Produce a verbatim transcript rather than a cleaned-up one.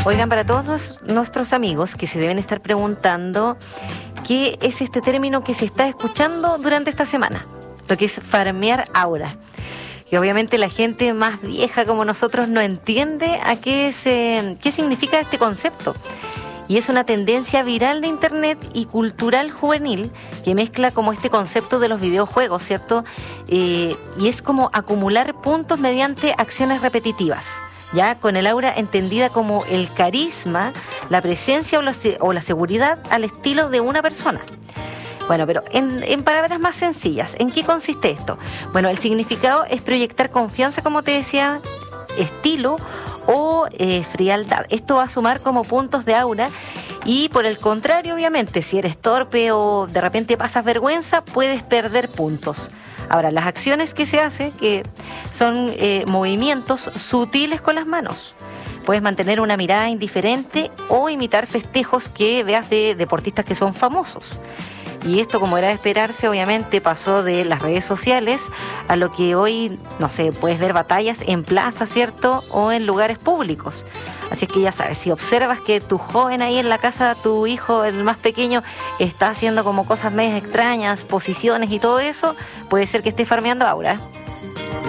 Oigan, para todos nos, nuestros amigos que se deben estar preguntando qué es este término que se está escuchando durante esta semana, lo que es farmear aura. Y obviamente la gente más vieja como nosotros no entiende a qué, se, qué significa este concepto. Y es una tendencia viral de internet y cultural juvenil que mezcla como este concepto de los videojuegos, ¿cierto? Eh, y es como acumular puntos mediante acciones repetitivas, ya con el aura entendida como el carisma, la presencia o la, o la seguridad al estilo de una persona. Bueno, pero en, en palabras más sencillas, ¿en qué consiste esto? Bueno, el significado es proyectar confianza, como te decía, estilo o eh, frialdad. Esto va a sumar como puntos de aura y por el contrario, obviamente, si eres torpe o de repente pasas vergüenza, puedes perder puntos. Ahora, las acciones que se hacen, que son eh, movimientos sutiles con las manos. Puedes mantener una mirada indiferente o imitar festejos que veas de deportistas que son famosos. Y esto, como era de esperarse, obviamente pasó de las redes sociales a lo que hoy, no sé, puedes ver batallas en plazas, ¿cierto? O en lugares públicos. Así es que ya sabes, si observas que tu joven ahí en la casa, tu hijo, el más pequeño, está haciendo como cosas medias extrañas, posiciones y todo eso, puede ser que esté farmeando aura.